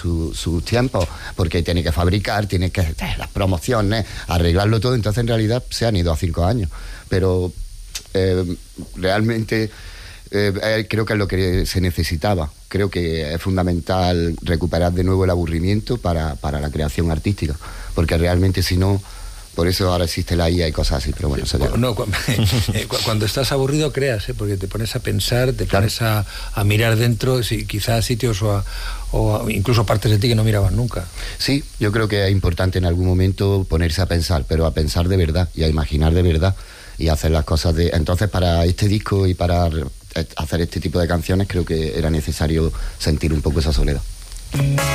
sus tiempos, porque tiene que fabricar, tiene que las promociones, arreglarlo todo. Entonces en realidad se han ido a 5 años, pero realmente creo que es lo que se necesitaba. Creo que es fundamental recuperar de nuevo el aburrimiento para la creación artística, porque realmente si no, por eso ahora existe la IA y cosas así, pero bueno, cuando estás aburrido creas, porque te pones a pensar, te pones a mirar dentro, quizás sitios o incluso partes de ti que no mirabas nunca. Sí, yo creo que es importante en algún momento ponerse a pensar, pero a pensar de verdad y a imaginar de verdad y hacer las cosas de... Entonces para este disco y para hacer este tipo de canciones creo que era necesario sentir un poco esa soledad.